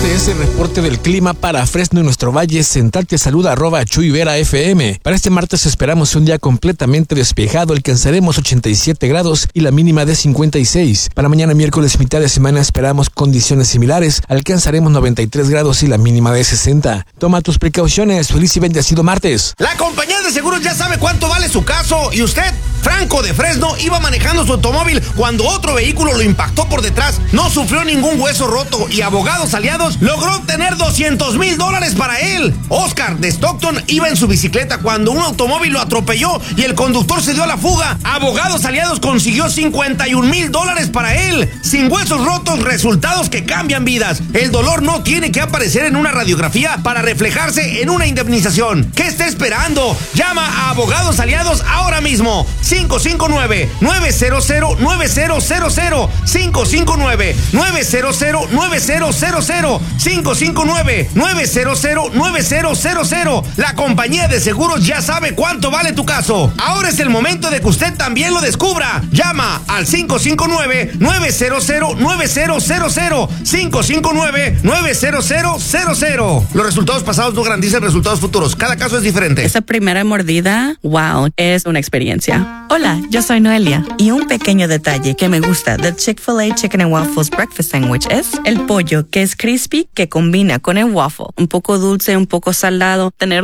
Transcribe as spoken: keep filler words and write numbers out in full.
Este es el reporte del clima para Fresno y nuestro valle. Central te saluda arroba Chuy Vera F M. Para este martes esperamos un día completamente despejado. Alcanzaremos ochenta y siete grados y la mínima de cincuenta y seis. Para mañana miércoles mitad de semana esperamos condiciones similares. Alcanzaremos noventa y tres grados y la mínima de sesenta. Toma tus precauciones. Feliz y bendecido martes. La compañía de seguros ya sabe cuánto vale su caso. Y usted, Franco de Fresno, iba manejando su automóvil cuando otro vehículo lo impactó por detrás. No sufrió ningún hueso roto y Abogados Aliados logró obtener doscientos mil dólares para él. Oscar de Stockton iba en su bicicleta cuando un automóvil lo atropelló y el conductor se dio a la fuga. Abogados Aliados consiguió cincuenta y un mil dólares para él. Sin huesos rotos, resultados que cambian vidas. El dolor no tiene que aparecer en una radiografía para reflejarse en una indemnización. ¿Qué está esperando? Llama a Abogados Aliados ahora mismo. cinco cinco nueve, nueve cero cero, nueve cero cero cero. cinco cinco nueve, nueve cero cero, nueve cero cero cero. cinco cinco nueve, nueve cero cero, nueve cero cero cero. La compañía de seguros ya sabe cuánto vale tu caso. Ahora es el momento de que usted también lo descubra. Llama al cinco cinco nueve, nueve cero cero, nueve cero cero cero. cinco cinco nueve, nueve cero cero cero cero. Los resultados pasados no garantizan resultados futuros. Cada caso es diferente. Esa primera mordida, wow, es una experiencia. Hola, yo soy Noelia. Y un pequeño detalle que me gusta del Chick-fil-A Chicken and Waffles Breakfast Sandwich es el pollo, que es crispy, que combina con el waffle. Un poco dulce, un poco salado. Tener